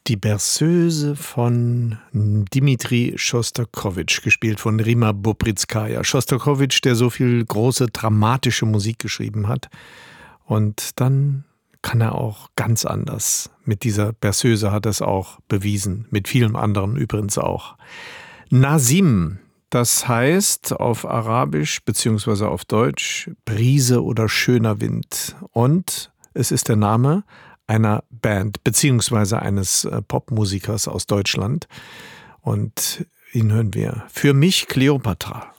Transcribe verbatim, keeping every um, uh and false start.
Die Berceuse von Dmitri Schostakowitsch, gespielt von Rima Bobrizkaja. Schostakowitsch, der so viel große dramatische Musik geschrieben hat. Und dann kann er auch ganz anders. Mit dieser Berceuse hat er es auch bewiesen. Mit vielem anderen übrigens auch. Nasim, das heißt auf Arabisch bzw. auf Deutsch Brise oder schöner Wind. Und es ist der Name einer Band beziehungsweise eines Popmusikers aus Deutschland. Und ihn hören wir. Für mich Kleopatra.